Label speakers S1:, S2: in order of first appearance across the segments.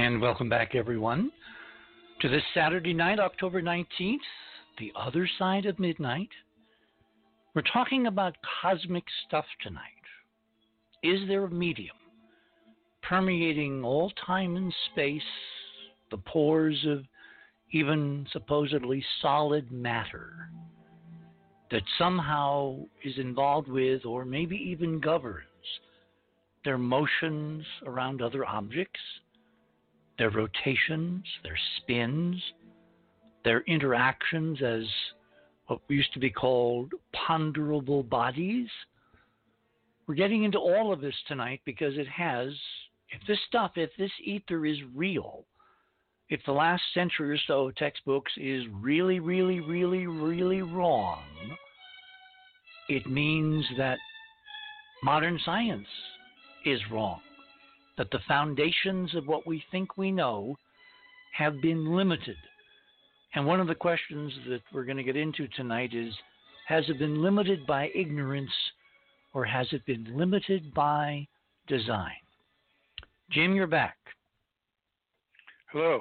S1: And welcome back, everyone, to this Saturday night, October 19th, the other side of midnight. We're talking about cosmic stuff tonight. Is there a medium permeating all time and space, the pores of even supposedly solid matter, that somehow is involved with or maybe even governs their motions around other objects, their rotations, their spins, their interactions as what used to be called ponderable bodies? We're getting into all of this tonight because it has, if this ether is real, if the last century or so of textbooks is really, really, really, really wrong, it means that modern science is wrong, that the foundations of what we think we know have been limited. And one of the questions that we're going to get into tonight is, has it been limited by ignorance or has it been limited by design? Jim, you're back.
S2: Hello.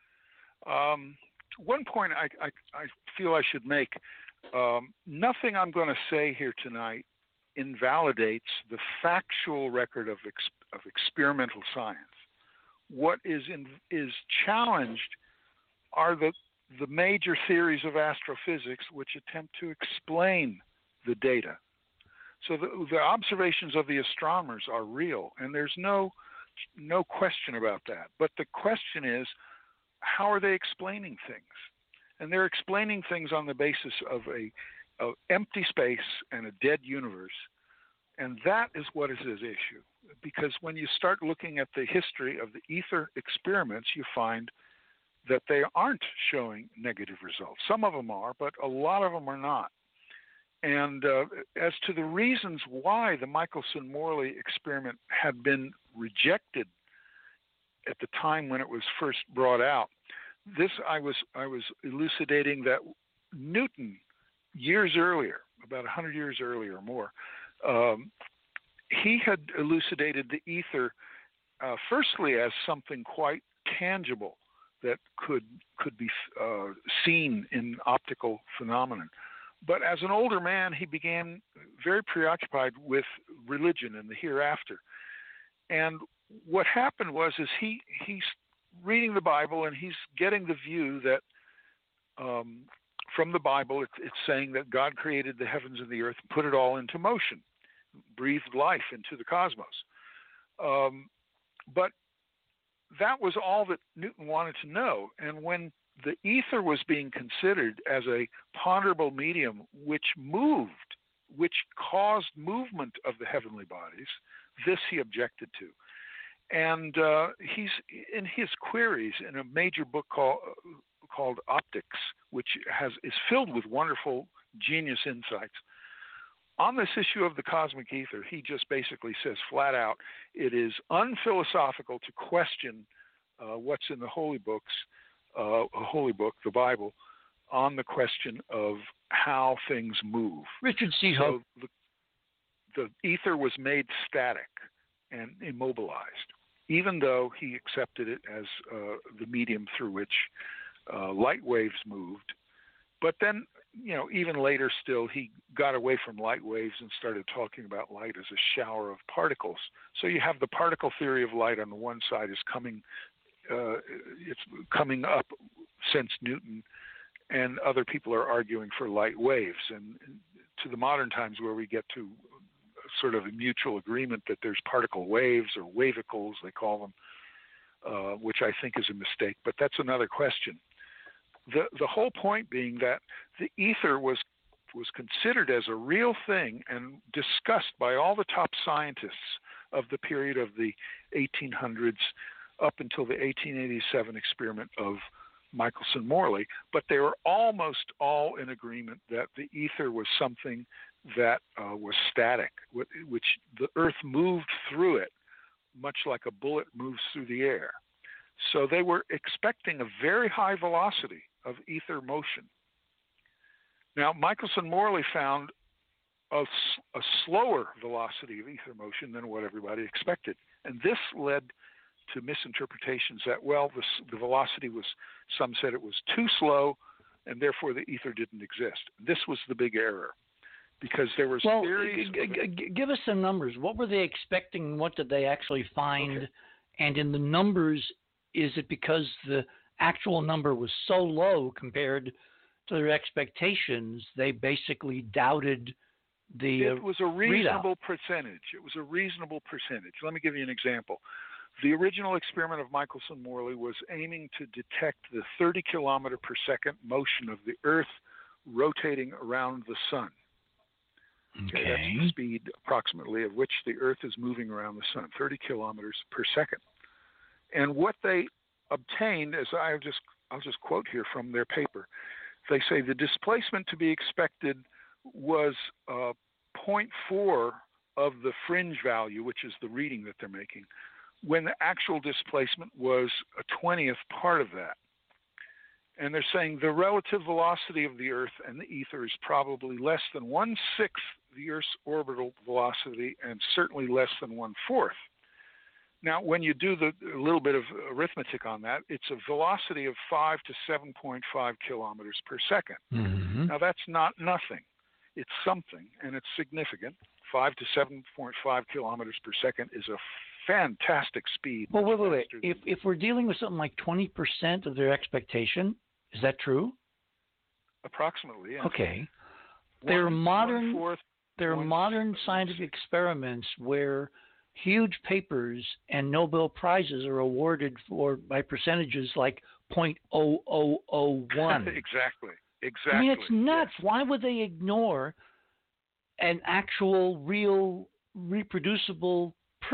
S2: One point I feel I should make, nothing I'm going to say here tonight invalidates the factual record of experimental science. What is challenged are the major theories of astrophysics which attempt to explain the data. So the observations of the astronomers are real, and there's no question about that. But the question is, how are they explaining things? And they're explaining things on the basis of of empty space and a dead universe. And that is what is at issue. Because when you start looking at the history of the ether experiments, you find that they aren't showing negative results. Some of them are, but a lot of them are not. And as to the reasons why the Michelson-Morley experiment had been rejected at the time when it was first brought out, I was elucidating that Newton, years earlier, about 100 years earlier or more, he had elucidated the ether firstly as something quite tangible that could be seen in optical phenomenon. But as an older man, he began very preoccupied with religion and the hereafter. And what happened was he's reading the Bible, and he's getting the view that from the Bible, it's saying that God created the heavens and the earth, put it all into motion, breathed life into the cosmos. But that was all that Newton wanted to know. And when the ether was being considered as a ponderable medium which moved, which caused movement of the heavenly bodies, this he objected to. And he's in his queries in a major book called Optics, which is filled with wonderful, genius insights. On this issue of the cosmic ether, he just basically says flat out, it is unphilosophical to question what's in the holy books, holy book, the Bible, on the question of how things move.
S1: Richard C. Hope.
S2: So the ether was made static and immobilized, even though he accepted it as the medium through which light waves moved. But then, even later still, he got away from light waves and started talking about light as a shower of particles. So you have the particle theory of light on the one side is coming up since Newton, and other people are arguing for light waves. And to the modern times where we get to sort of a mutual agreement that there's particle waves or wavicles, they call them, which I think is a mistake, but that's another question. The whole point being that the ether was considered as a real thing and discussed by all the top scientists of the period of the 1800s up until the 1887 experiment of Michelson-Morley, but they were almost all in agreement that the ether was something that was static, which the Earth moved through it, much like a bullet moves through the air. So they were expecting a very high velocity of ether motion. Now, Michelson-Morley found a slower velocity of ether motion than what everybody expected. And this led to misinterpretations that, well, the velocity was, some said it was too slow, and therefore the ether didn't exist. This was the big error, because there was theories.
S1: Give us some numbers. What were they expecting? What did they actually find?
S2: Okay.
S1: And in the numbers, is it because the actual number was so low compared to their expectations, they basically doubted the
S2: It was a reasonable
S1: readout?
S2: percentage. It was a reasonable percentage. Let me give you an example. The original experiment of Michelson-Morley was aiming to detect the 30 kilometer per second motion of the Earth rotating around the sun.
S1: Okay.
S2: That's the speed approximately of which the Earth is moving around the sun, 30 kilometers per second. And what they obtained, as I'll just quote here from their paper, they say the displacement to be expected was 0.4 of the fringe value, which is the reading that they're making, when the actual displacement was a 20th part of that. And they're saying the relative velocity of the Earth and the ether is probably less than 1/6 the Earth's orbital velocity, and certainly less than 1/4. Now, when you do a little bit of arithmetic on that, it's a velocity of 5 to 7.5 kilometers per second.
S1: Mm-hmm.
S2: Now, that's not nothing. It's something, and it's significant. 5 to 7.5 kilometers per second is a fantastic speed.
S1: Well, wait. If we're dealing with something like 20% of their expectation, is that true?
S2: Approximately, yes.
S1: Okay. There are modern scientific experiments where huge papers and Nobel Prizes are awarded by percentages like 0.0001.
S2: Exactly.
S1: I mean, it's nuts.
S2: Yes.
S1: Why would they ignore an actual, real, reproducible,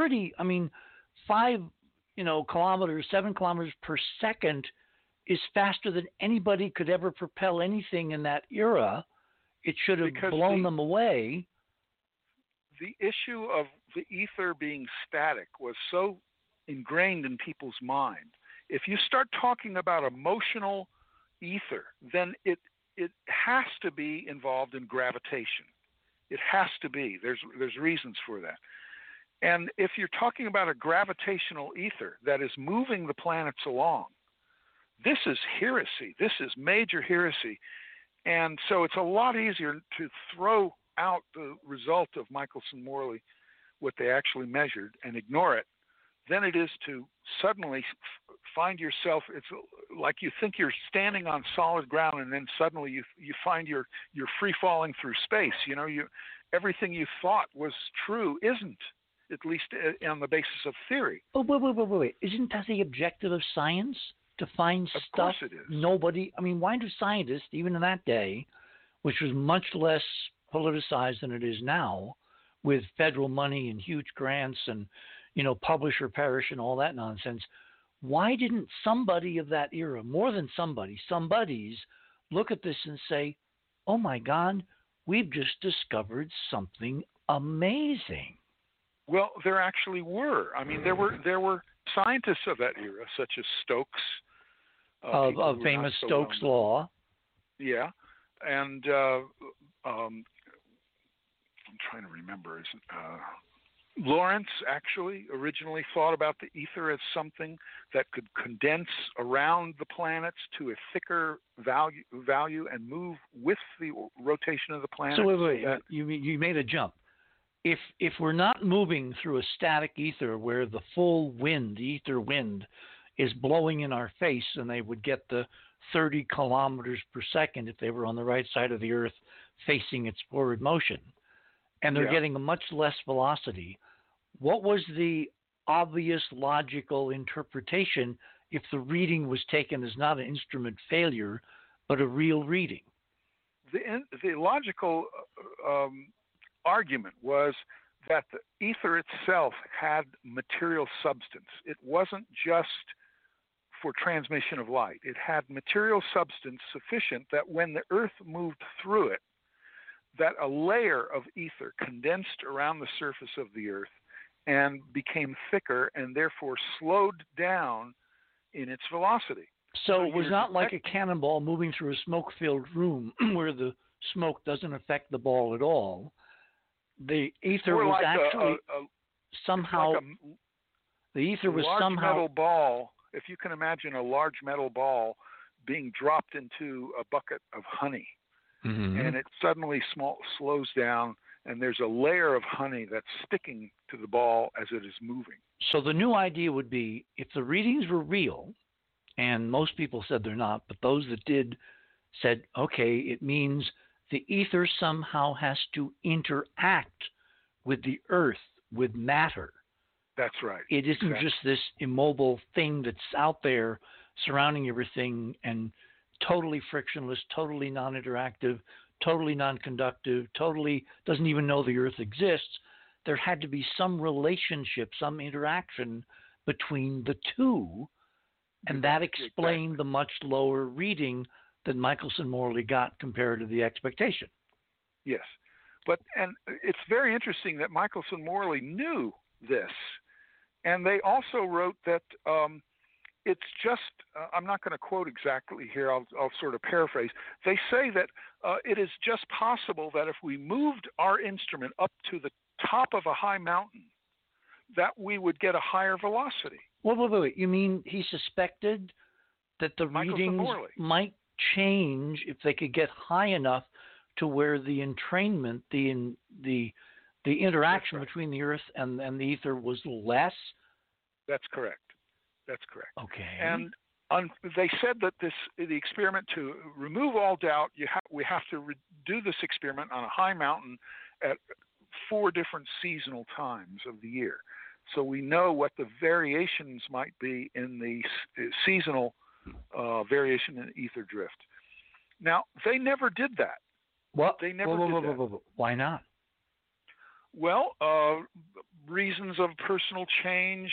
S1: 5 kilometers, 7 kilometers per second is faster than anybody could ever propel anything in that era. It should have blown them away.
S2: The issue of the ether being static was so ingrained in people's mind. If you start talking about emotional ether, then it has to be involved in gravitation. It has to be. There's reasons for that. And if you're talking about a gravitational ether that is moving the planets along, this is heresy. This is major heresy. And so it's a lot easier to throw out the result of Michelson-Morley, what they actually measured, and ignore it, than it is to suddenly find yourself, it's like you think you're standing on solid ground, and then suddenly you find you're free falling through space. Everything you thought was true isn't, at least on the basis of theory.
S1: Oh, wait. Isn't that the objective of science? To find
S2: of
S1: stuff
S2: course it is.
S1: Why do scientists, even in that day, which was much less politicized than it is now, with federal money and huge grants and, publish or perish and all that nonsense, why didn't somebody of that era, more than somebodies, look at this and say, oh my God, we've just discovered something amazing?
S2: Well, there actually were. There were scientists of that era, such as Stokes.
S1: Of famous Stokes law.
S2: Yeah. And I'm trying to remember. Lawrence actually originally thought about the ether as something that could condense around the planets to a thicker value and move with the rotation of the planet.
S1: So wait. You made a jump. If we're not moving through a static ether where the full wind, the ether wind, is blowing in our face, and they would get the 30 kilometers per second if they were on the right side of the Earth facing its forward motion, and they're getting a much less velocity, what was the obvious logical interpretation if the reading was taken as not an instrument failure, but a real reading?
S2: The logical argument was that the ether itself had material substance. It wasn't just for transmission of light. It had material substance sufficient that when the Earth moved through it, that a layer of ether condensed around the surface of the Earth and became thicker and therefore slowed down in its velocity.
S1: So it was not like a cannonball moving through a smoke-filled room where the smoke doesn't affect the ball at all. The ether was actually somehow The ether was
S2: large
S1: somehow
S2: metal ball. If you can imagine a large metal ball being dropped into a bucket of honey, and it suddenly slows down, and there's a layer of honey that's sticking to the ball as it is moving.
S1: So the new idea would be, if the readings were real, and most people said they're not, but those that did said, okay, it means the ether somehow has to interact with the earth, with matter.
S2: That's right.
S1: It isn't just this immobile thing that's out there surrounding everything and totally frictionless, totally non-interactive, totally non-conductive, totally doesn't even know the earth exists. There had to be some relationship, some interaction between the two, and that explained the much lower reading that Michelson-Morley got compared to the expectation.
S2: Yes. And it's very interesting that Michelson-Morley knew this. And they also wrote that it's just, I'm not going to quote exactly here, I'll sort of paraphrase. They say that it is just possible that if we moved our instrument up to the top of a high mountain, that we would get a higher velocity.
S1: Wait. You mean he suspected that the readings might change if they could get high enough to where the entrainment, the interaction between the earth and the ether was less? That's
S2: correct.
S1: Okay.
S2: And they said that the experiment, to remove all doubt, we have to do this experiment on a high mountain at 4 different seasonal times of the year. So we know what the variations might be in the seasonal variation in ether drift. Now, they never did that.
S1: What?
S2: They never did that.
S1: Why not?
S2: Well, reasons of personal change.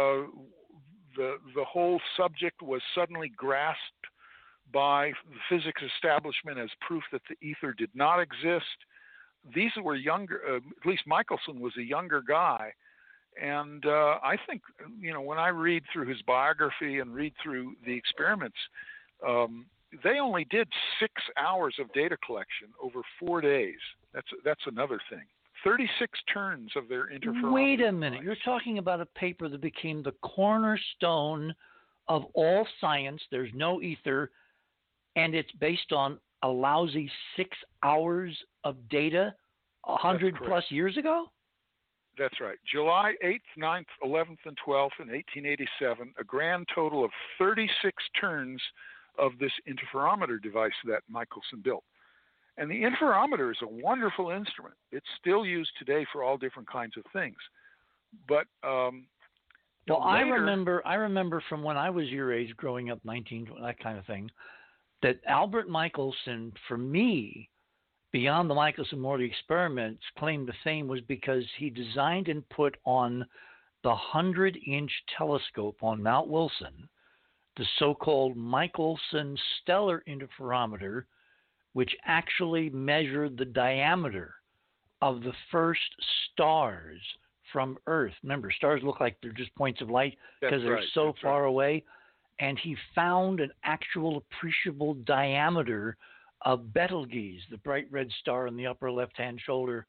S2: The whole subject was suddenly grasped by the physics establishment as proof that the ether did not exist. These were younger, at least Michelson was a younger guy. And I think, when I read through his biography and read through the experiments, they only did 6 hours of data collection over 4 days. That's another thing. 36 turns of their interferometer.
S1: Wait a minute. You're talking about a paper that became the cornerstone of all science. There's no ether, and it's based on a lousy 6 hours of data 100 plus years ago?
S2: That's right. July 8th, 9th, 11th, and 12th in 1887, a grand total of 36 turns of this interferometer device that Michelson built. And the interferometer is a wonderful instrument. It's still used today for all different kinds of things. But
S1: later, I remember from when I was your age, growing up, 19, that kind of thing, that Albert Michelson, for me, beyond the Michelson-Morley experiments, claimed the fame was because he designed and put on the 100-inch telescope on Mount Wilson, the so-called Michelson stellar interferometer, which actually measured the diameter of the first stars from Earth. Remember, stars look like they're just points of light because they're so far away. And he found an actual appreciable diameter of Betelgeuse, the bright red star in the upper right-hand shoulder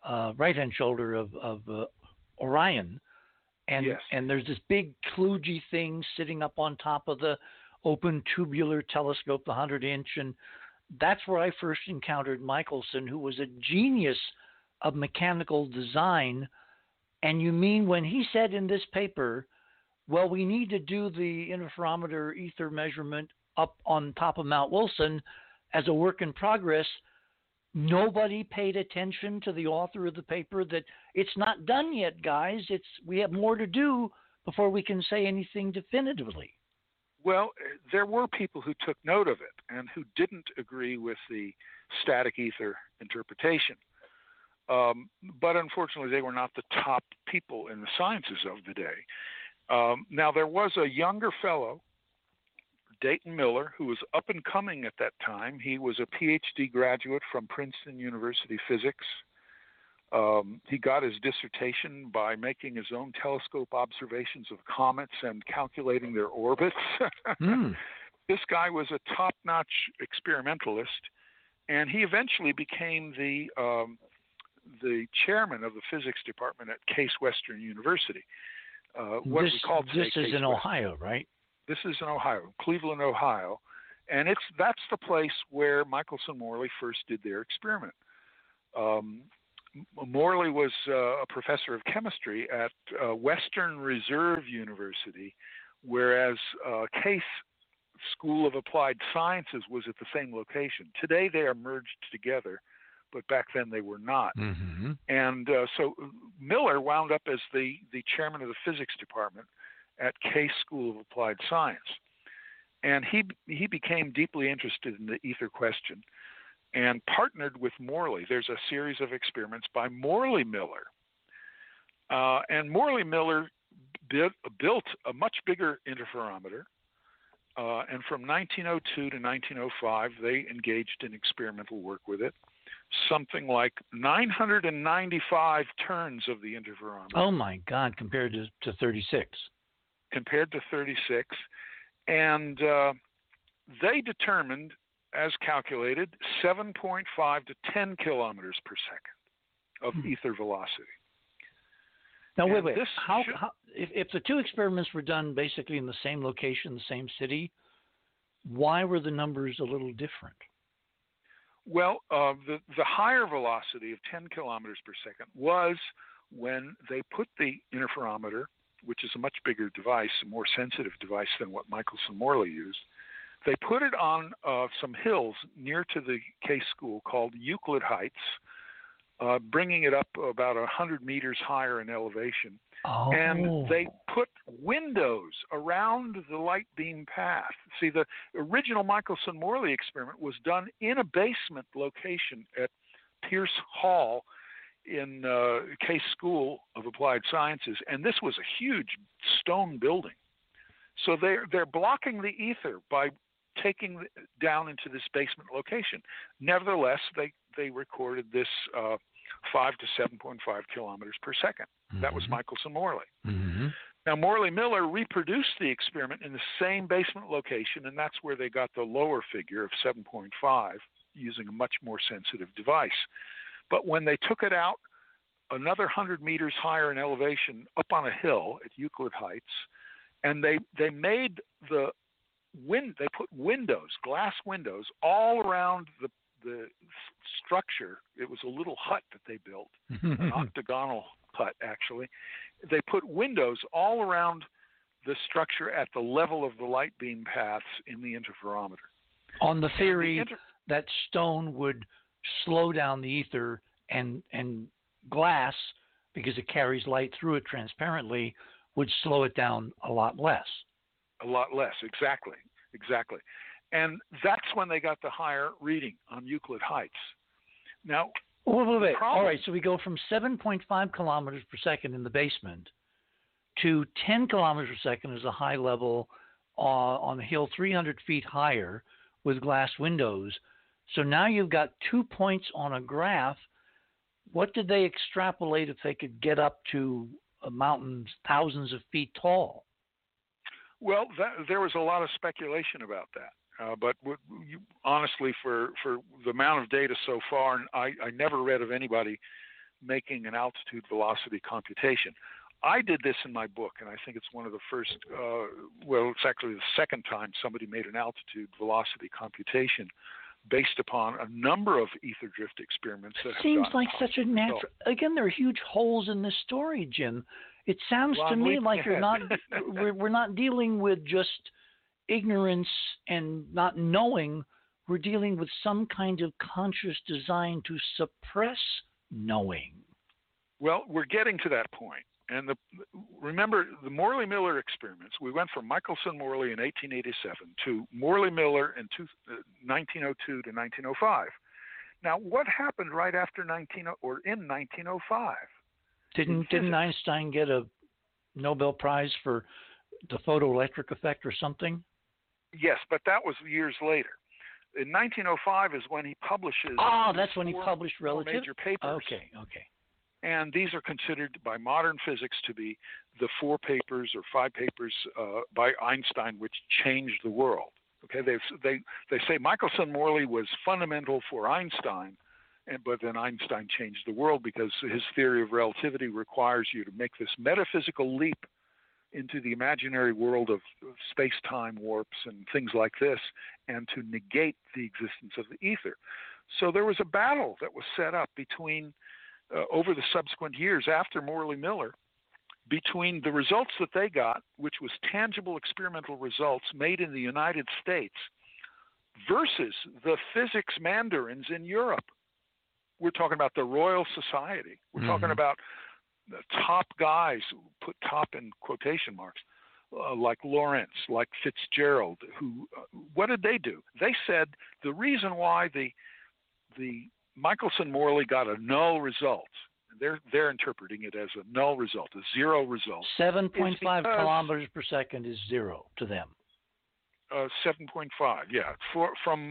S1: of Orion. And there's this big kludgy thing sitting up on top of the open tubular telescope, the 100-inch, and that's where I first encountered Michelson, who was a genius of mechanical design. And you mean when he said in this paper, well, we need to do the interferometer ether measurement up on top of Mount Wilson as a work in progress, nobody paid attention to the author of the paper that it's not done yet, guys. We have more to do before we can say anything definitively.
S2: Well, there were people who took note of it and who didn't agree with the static ether interpretation. But unfortunately, they were not the top people in the sciences of the day. Now, there was a younger fellow, Dayton Miller, who was up and coming at that time. He was a PhD graduate from Princeton University Physics. He got his dissertation by making his own telescope observations of comets and calculating their orbits. This guy was a top-notch experimentalist, and he eventually became the chairman of the physics department at Case Western University. what we call today.
S1: This is in Ohio, right?
S2: This is in Ohio, Cleveland, Ohio, and that's the place where Michelson Morley first did their experiment. Morley was a professor of chemistry at Western Reserve University, whereas Case School of Applied Sciences was at the same location. Today they are merged together, but back then they were not.
S1: Mm-hmm.
S2: And so Miller wound up as the chairman of the physics department at Case School of Applied Science. And he became deeply interested in the ether question and partnered with Morley. There's a series of experiments by Morley Miller. And Morley Miller built a much bigger interferometer. And from 1902 to 1905, they engaged in experimental work with it. Something like 995 turns of the interferometer.
S1: Oh, my God, compared to 36.
S2: Compared to 36. And they determined, as calculated, 7.5 to 10 kilometers per second of ether velocity.
S1: Now, wait. How, if the two experiments were done basically in the same location, the same city, why were the numbers a little different?
S2: Well, the higher velocity of 10 kilometers per second was when they put the interferometer, which is a much bigger device, a more sensitive device than what Michelson Morley used. They put it on some hills near to the Case School called Euclid Heights, bringing it up about 100 meters higher in elevation.
S1: Oh.
S2: And they put windows around the light beam path. See, the original Michelson Morley experiment was done in a basement location at Pierce Hall in Case School of Applied Sciences, and this was a huge stone building. So they're blocking the ether by taking down into this basement location. Nevertheless, they recorded this 5 to 7.5 kilometers per second. Mm-hmm. That was Michelson Morley.
S1: Mm-hmm.
S2: Now, Morley Miller reproduced the experiment in the same basement location, and that's where they got the lower figure of 7.5 using a much more sensitive device. But when they took it out another 100 meters higher in elevation up on a hill at Euclid Heights, and they made they put windows, glass windows, all around the structure. It was a little hut that they built, an octagonal hut, actually. They put windows all around the structure at the level of the light beam paths in the interferometer.
S1: On the theory that stone would slow down the ether and glass, because it carries light through it transparently, would slow it down a lot less.
S2: A lot less, exactly. And that's when they got the higher reading on Euclid Heights. Now,
S1: wait. All right, so we go from 7.5 kilometers per second in the basement to 10 kilometers per second as a high level on the hill 300 feet higher with glass windows. So now you've got 2 points on a graph. What did they extrapolate if they could get up to a mountain thousands of feet tall?
S2: Well, there was a lot of speculation about that. But honestly, for the amount of data so far, I never read of anybody making an altitude velocity computation. I did this in my book, and I think it's one of the first, it's actually the second time somebody made an altitude velocity computation based upon a number of ether drift experiments. That
S1: seems like such a natural. Again, there are huge holes in this story, Jim. It sounds to me like we're not dealing with just ignorance and not knowing. We're dealing with some kind of conscious design to suppress knowing. Well, we're getting to that point. And remember, the Morley-Miller experiments, we went from Michelson Morley in 1887 to Morley-Miller in 1902 to 1905. Now, what happened right after in 1905? Didn't Einstein get a Nobel Prize for the photoelectric effect or something? Yes, but that was years later. In 1905 is when he publishes. Oh, that's when he published relativity. Major papers. Okay. And these are considered by modern physics to be the 4 papers or 5 papers by Einstein which changed the world. Okay, they say Michelson Morley was fundamental for Einstein, but then Einstein changed the world because his theory of relativity requires you to make this metaphysical leap
S2: into the imaginary world of space-time warps and things like this, and to negate the existence of the ether. So there was a battle that was set up between, over the subsequent years after Morley Miller, between the results that they got, which was tangible experimental results made in the United States, versus the physics mandarins in Europe. We're talking about the Royal Society. We're talking about the top guys, put top in quotation marks, like Lawrence, like Fitzgerald, who, what did they do? They said the reason why the Michelson-Morley got a null result, they're interpreting it as a null result, a zero result.
S1: 7.5 kilometers per second is zero to them.
S2: 7.5, yeah. From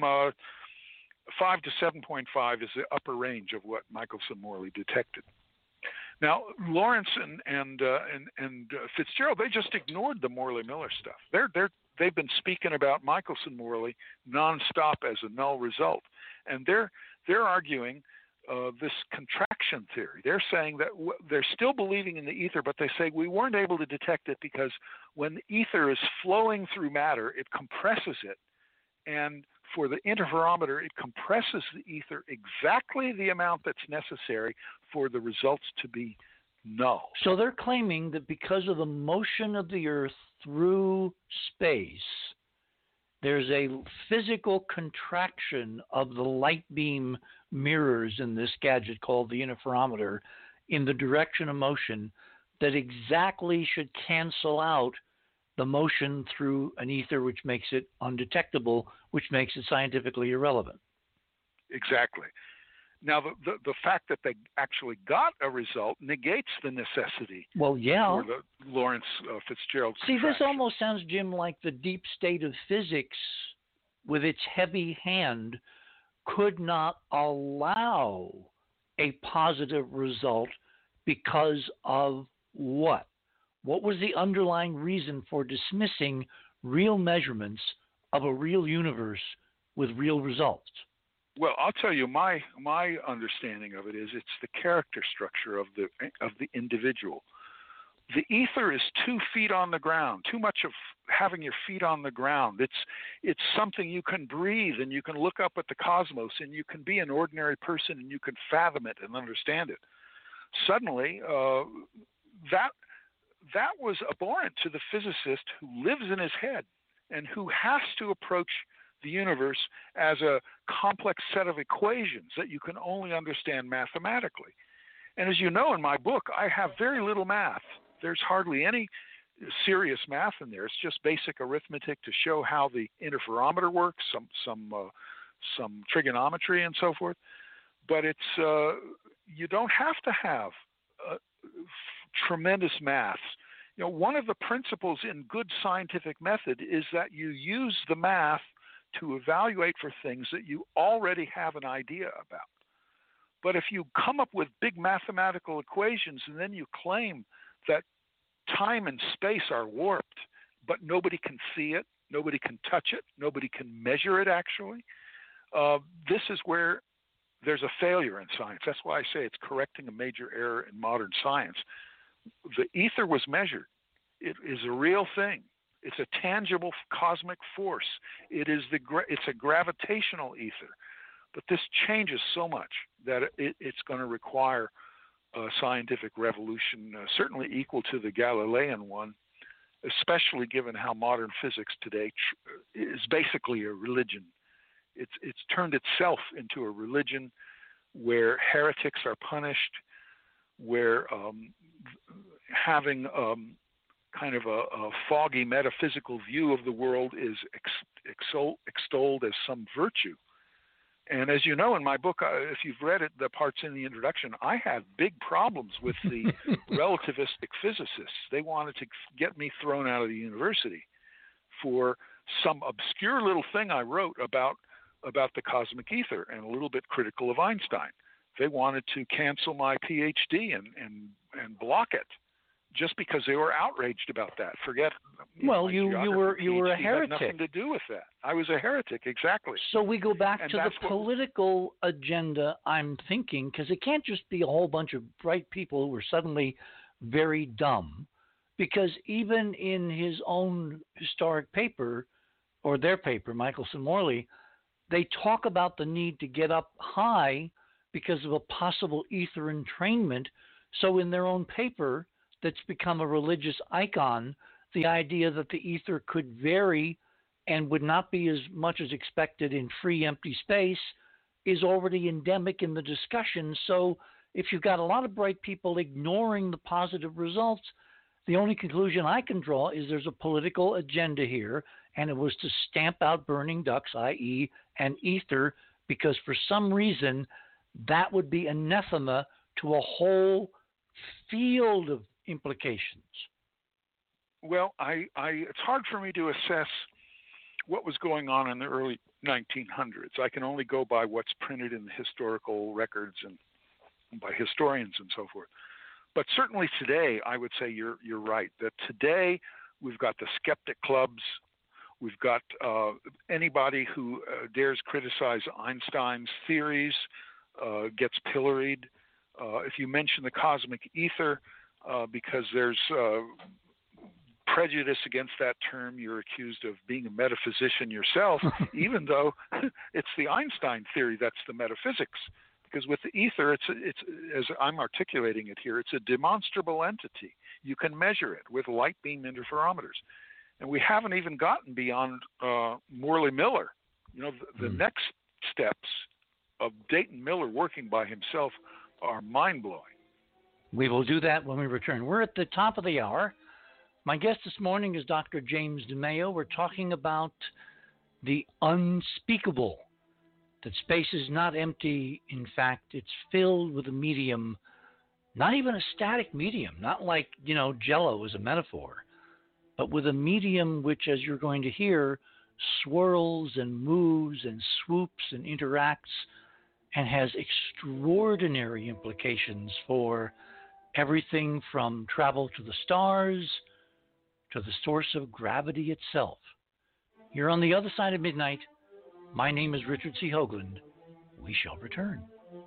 S2: 5 to 7.5 is the upper range of what Michelson-Morley detected. Now, Lawrence and Fitzgerald, they just ignored the Morley-Miller stuff. They've been speaking about Michelson-Morley nonstop as a null result, and they're arguing this contraction theory. They're saying that they're still believing in the ether, but they say we weren't able to detect it because when the ether is flowing through matter, it compresses it, and for the interferometer, it compresses the ether exactly the amount that's necessary for the results to be null.
S1: So they're claiming that because of the motion of the Earth through space, there's a physical contraction of the light beam mirrors in this gadget called the interferometer in the direction of motion that exactly should cancel out the motion through an ether, which makes it undetectable, which makes it scientifically irrelevant.
S2: Exactly. Now, the fact that they actually got a result negates the necessity for the Lawrence Fitzgerald
S1: See,
S2: contraction.
S1: this almost sounds, Jim, like the deep state of physics with its heavy hand could not allow a positive result because of what? What was the underlying reason for dismissing real measurements of a real universe with real results?
S2: Well, I'll tell you, my understanding of it is it's the character structure of the individual. The ether is 2 feet on the ground. Too much of having your feet on the ground. It's something you can breathe, and you can look up at the cosmos, and you can be an ordinary person, and you can fathom it and understand it. Suddenly, that was abhorrent to the physicist who lives in his head and who has to approach the universe as a complex set of equations that you can only understand mathematically. And as you know, in my book, I have very little math. There's hardly any serious math in there. It's just basic arithmetic to show how the interferometer works, some trigonometry and so forth. But it's you don't have to have tremendous maths. You know, one of the principles in good scientific method is that you use the math to evaluate for things that you already have an idea about. But if you come up with big mathematical equations and then you claim that time and space are warped, but nobody can see it, nobody can touch it, nobody can measure it actually, this is where there's a failure in science. That's why I say it's correcting a major error in modern science. The ether was measured. It is a real thing. It's a tangible cosmic force. It's a gravitational ether. But this changes so much that it's going to require a scientific revolution, certainly equal to the Galilean one, especially given how modern physics today is basically a religion. It's turned itself into a religion where heretics are punished, where having kind of a foggy metaphysical view of the world is extolled as some virtue. And as you know, in my book, if you've read it, the parts in the introduction, I had big problems with the relativistic physicists. They wanted to get me thrown out of the university for some obscure little thing I wrote about the cosmic ether and a little bit critical of Einstein. They wanted to cancel my PhD and block it just because they were outraged about that. Forget.
S1: Well, you were a heretic.
S2: Had nothing to do with that. I was a heretic, exactly.
S1: So we go back to the political agenda. I'm thinking because it can't just be a whole bunch of bright people who are suddenly very dumb. because even in his own historic paper, or their paper, Michelson Morley, they talk about the need to get up high because of a possible ether entrainment. So in their own paper that's become a religious icon, the idea that the ether could vary and would not be as much as expected in free empty space is already endemic in the discussion. So if you've got a lot of bright people ignoring the positive results, the only conclusion I can draw is there's a political agenda here, and it was to stamp out burning ducks, i.e. an ether, because for some reason that would be anathema to a whole field of implications.
S2: Well, it's hard for me to assess what was going on in the early 1900s. I can only go by what's printed in the historical records and by historians and so forth. But certainly today, I would say you're right, that today we've got the skeptic clubs. We've got anybody who dares criticize Einstein's theories gets pilloried. If you mention the cosmic ether, because there's prejudice against that term, you're accused of being a metaphysician yourself, even though it's the Einstein theory that's the metaphysics. Because with the ether, it's as I'm articulating it here, it's a demonstrable entity. You can measure it with light beam interferometers. And we haven't even gotten beyond Morley Miller. You know, the next steps of Dayton Miller working by himself are mind-blowing.
S1: We will do that when we return. We're at the top of the hour. My guest this morning is Dr. James DeMeo. We're talking about the unspeakable, that space is not empty. In fact, it's filled with a medium, not even a static medium, not like, Jell-O is a metaphor, but with a medium which, as you're going to hear, swirls and moves and swoops and interacts and has extraordinary implications for everything from travel to the stars to the source of gravity itself. Here on the other side of midnight, my name is Richard C. Hoagland. We shall return.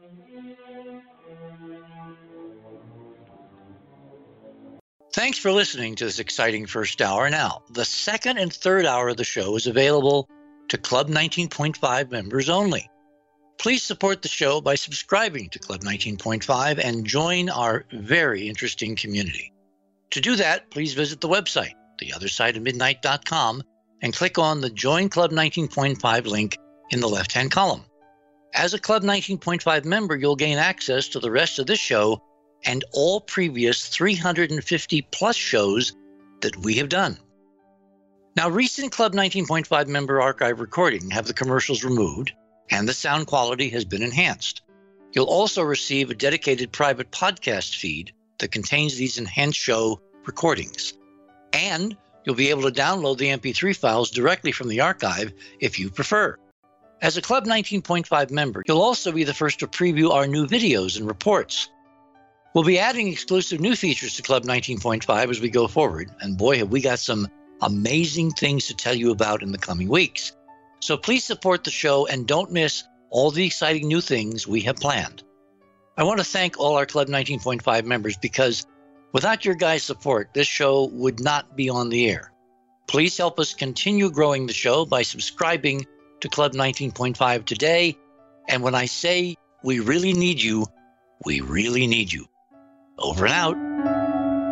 S1: Thanks for listening to this exciting first hour. Now, the second and third hour of the show is available to Club 19.5 members only. Please support the show by subscribing to Club 19.5 and join our very interesting community. To do that, please visit the website, theothersideofmidnight.com, and click on the Join Club 19.5 link in the left-hand column. As a Club 19.5 member, you'll gain access to the rest of this show and all previous 350-plus shows that we have done. Now, recent Club 19.5 member archive recordings have the commercials removed, and the sound quality has been enhanced. You'll also receive a dedicated private podcast feed that contains these enhanced show recordings. And you'll be able to download the MP3 files directly from the archive if you prefer. As a Club 19.5 member, you'll also be the first to preview our new videos and reports. We'll be adding exclusive new features to Club 19.5 as we go forward, and boy, have we got some amazing things to tell you about in the coming weeks. So please support the show and don't miss all the exciting new things we have planned. I want to thank all our Club 19.5 members because without your guys' support, this show would not be on the air. Please help us continue growing the show by subscribing to Club 19.5 today. And when I say we really need you, we really need you. Over and out.